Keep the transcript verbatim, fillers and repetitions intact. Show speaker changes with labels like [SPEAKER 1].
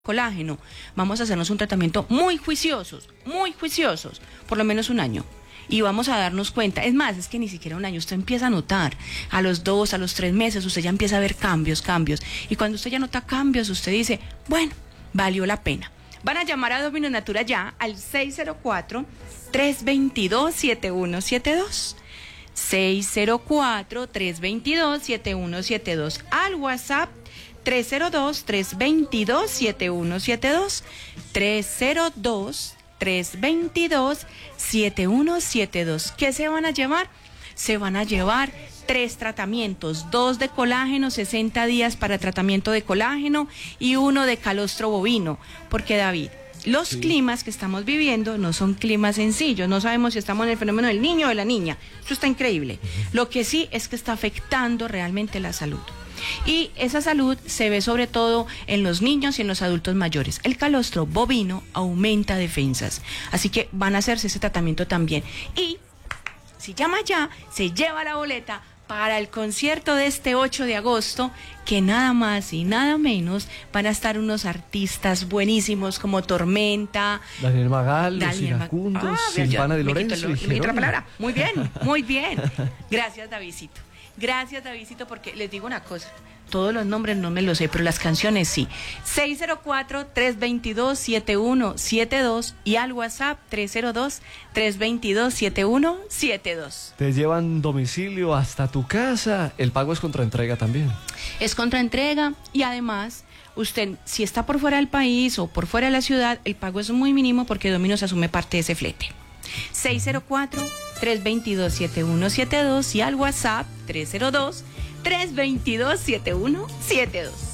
[SPEAKER 1] colágeno, vamos a hacernos un tratamiento muy juiciosos, muy juiciosos, por lo menos un año. Y vamos a darnos cuenta, es más, es que ni siquiera un año, usted empieza a notar, a los dos, a los tres meses, usted ya empieza a ver cambios, cambios. Y cuando usted ya nota cambios, usted dice, bueno, valió la pena. Van a llamar a Dominus Natura ya al seis cero cuatro, tres dos dos, siete uno siete dos. seis cero cuatro, tres dos dos, siete uno siete dos. Al WhatsApp tres cero dos, tres dos dos, siete uno siete dos, tres cero dos, tres dos dos, siete uno siete dos. ¿Qué se van a llevar? Se van a llevar tres tratamientos, dos de colágeno, sesenta días para tratamiento de colágeno y uno de calostro bovino, porque David, los sí. climas que estamos viviendo no son climas sencillos, no sabemos si estamos en el fenómeno del niño o de la niña, eso está increíble. Uh-huh. Lo que sí es que está afectando realmente la salud. Y esa salud se ve sobre todo en los niños y en los adultos mayores. El calostro bovino aumenta defensas, así que van a hacerse ese tratamiento también. Y si llama ya, se lleva la boleta para el concierto de este ocho de agosto, que nada más y nada menos van a estar unos artistas buenísimos como Tormenta,
[SPEAKER 2] Daniel Magal,
[SPEAKER 1] Daniel
[SPEAKER 2] Los Iracundos,
[SPEAKER 1] ah,
[SPEAKER 2] Silvana de Lorenzo
[SPEAKER 1] lo,
[SPEAKER 2] y Jerónimo.
[SPEAKER 1] Palabra. Muy bien, muy bien. Gracias, Davidcito. Gracias, Davidcito, porque les digo una cosa, todos los nombres no me los sé, pero las canciones sí. seis cero cuatro, tres dos dos, siete uno siete dos y al WhatsApp tres cero dos, tres dos dos, siete uno siete dos.
[SPEAKER 2] Te llevan domicilio hasta tu casa, el pago es contra entrega también.
[SPEAKER 1] Es contra entrega y además, usted si está por fuera del país o por fuera de la ciudad, el pago es muy mínimo porque Dominos asume parte de ese flete. seis cero cuatro, tres dos dos, siete uno siete dos y al WhatsApp tres cero dos, tres dos dos, siete uno siete dos.